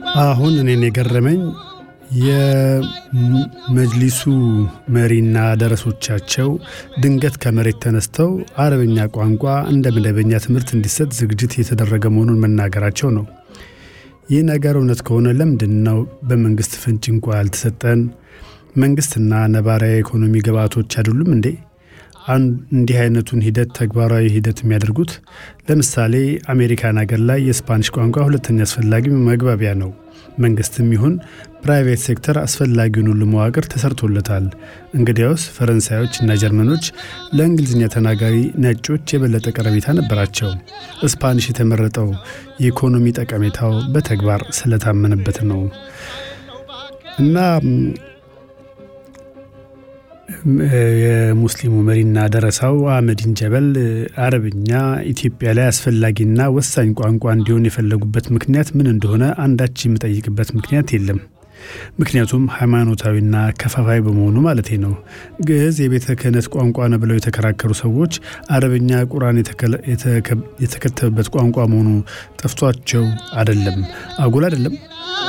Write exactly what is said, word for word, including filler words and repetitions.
አሁን እኔን የገረመኝ የመጅሊሱ መሪና ደረሶቻቸው ድንገት ከመሬት ተነስተው አረብኛ ቋንቋ እንደ መደበኛ ትምህርት እንዲሰጥ ዝግጅት የተደረገ መሆኑን መናገራቸው ነው። ይህ ነገር እውነት ከሆነ ለምንድነው በመንግስት ፍንጭ እንኳን ያልተሰጠን? መንግስትና ነባራዊ ኢኮኖሚ ግብዓቶች አይደሉም እንዴ እንዲህ አይነቱን ሂደት ተግባራዊ ሂደት የሚያደርጉት? ለምሳሌ አሜሪካን ሀገር ላይ የስፓኒሽ ቋንቋ ሁለተኛ አስፈላጊ መግባቢያ ነው። መንግስትም ይሁን ፕራይቬት ሴክተር አስፈላጊውን ሁሉ መዋቅር ተሰርቶለታል። እንግዲያውስ ፈረንሳዮች እና ጀርመኖች ለእንግሊዝኛ ተናጋሪ ነጮች የበለጠ ቀረቤታ ነበራቸው። ስፓኒሽ የተመረጠው የኢኮኖሚ ጠቀሜታው በተግባር ስለታመነበት ነው። እና የሙስሊሙ መሪና ደረሳው አህመዲን ጀበል አረብኛ ኢትዮጵያ ላይ አስፈላጊና ወሳኝ ቋንቋ እንዲሆን የፈለጉበት ምክንያት ምን እንደሆነ አንዳች የሚጠይቅበት ምክንያት የለም። ምክንያቱም ሃይማኖታዊና ከፋፋይ በመሆኑ ማለት ነው። ግዕዝ የቤተ ክህነት ቋንቋ ነው ብለው የተከራከሩ ሰዎች አረብኛ ቁርአን የተከተበበት ቋንቋ መሆኑ ጠፍቷቸው አይደለም። አጉል አይደለም።